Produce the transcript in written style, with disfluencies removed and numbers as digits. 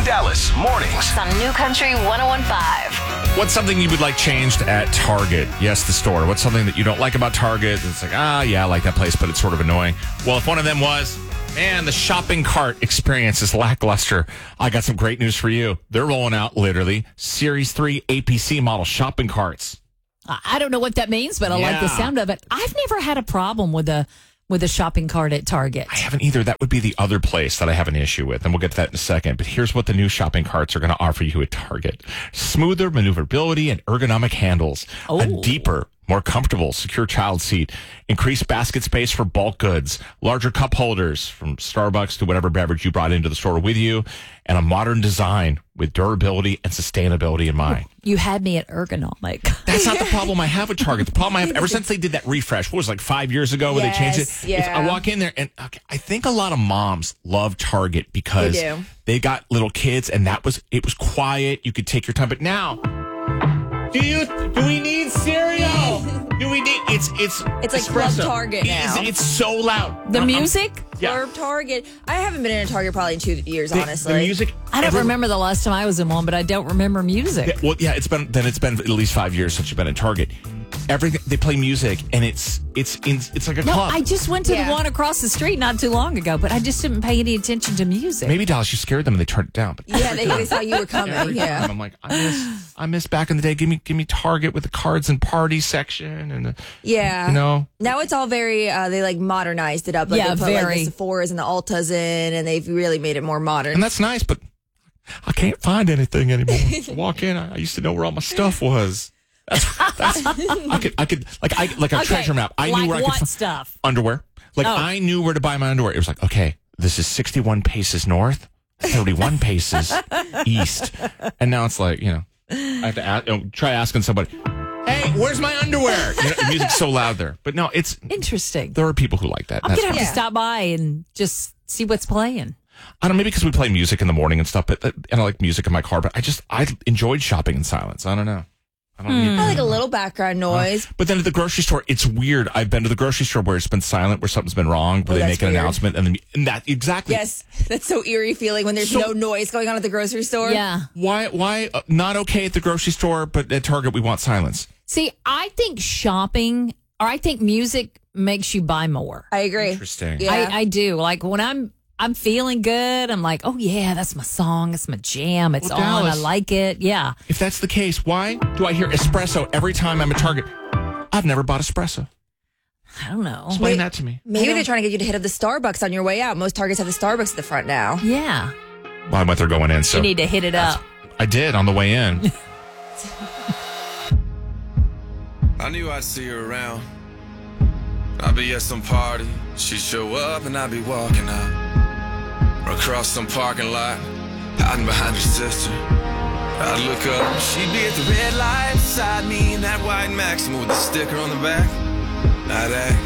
Dallas Mornings on New Country 101.5. What's something you would like changed at Target? Yes, the store. What's something that you don't like about Target? It's like, yeah, I like that place, but it's sort of annoying. Well, if one of them was, man, the shopping cart experience is lackluster, I got some great news for you. They're rolling out, literally, Series 3 APC model shopping carts. I don't know what that means, but I like the sound of it. I've never had a problem with a shopping cart at Target. I haven't either. That would be the other place that I have an issue with, and we'll get to that in a second. But here's what the new shopping carts are going to offer you at Target. Smoother maneuverability and ergonomic handles. A deeper, more comfortable, secure child seat. Increased basket space for bulk goods. Larger cup holders from Starbucks to whatever beverage you brought into the store with you. And a modern design with durability and sustainability in mind. You had me at ergonomic. That's not the problem I have with Target. The problem I have ever since they did that refresh, what was it, like 5 years ago when they changed it? Yeah. I walk in there and I think a lot of moms love Target because they got little kids and it was quiet. You could take your time. But now, do we need cereal? Do we need it's like Club Target now. It's so loud. The music? Club Target. I haven't been in a Target probably in 2 years, honestly. The music. I don't remember the last time I was in one, but I don't remember music. It's been at least 5 years since you've been in Target. Everything they play music and it's like a club. I just went to the one across the street not too long ago, but I just didn't pay any attention to music. Maybe Dallas, you scared them and they turned it down. But they saw you were coming. Time, I'm like, I miss back in the day. Give me Target with the cards and party section and Now it's all very they like modernized it up. Like they put like the Sephora's and the Ultas in, and they've really made it more modern. And that's nice, but I can't find anything anymore. Walk in, I used to know where all my stuff was. I could a treasure map. I knew where I could find stuff. Underwear. I knew where to buy my underwear. It was like, okay, this is 61 paces north, 31 paces east, and now it's like, I have to try asking somebody, hey, where's my underwear? The music's so loud there. But no, it's interesting. There are people who like that. I'm gonna have to stop by and just see what's playing. I don't know, maybe because we play music in the morning and stuff, and I like music in my car, but I enjoyed shopping in silence. I don't know. I like a little background noise. But then at the grocery store, it's weird. I've been to the grocery store where it's been silent, where something's been wrong, where they make an announcement, and that exactly. Yes, that's so eerie feeling when there's no noise going on at the grocery store. Yeah. Why not okay at the grocery store, but at Target we want silence? See, I think music makes you buy more. I agree. Interesting. Yeah. I do. Like when I'm feeling good, I'm like, oh yeah, that's my song, it's my jam, it's on, Dallas, I like it. Yeah. If that's the case, why do I hear espresso every time I'm at Target? I've never bought espresso. I don't know. Explain that to me. Maybe they're trying to get you to hit up the Starbucks on your way out. Most Targets have the Starbucks at the front now. Yeah. Well, I went there going in, so you need to hit it up. I did on the way in. I knew I'd see her around. I'd be at some party, she'd show up and I'd be walking out. Or across some parking lot, hiding behind her sister. I'd look up, she'd be at the red light beside me in that white Maxima with the sticker on the back. I'd act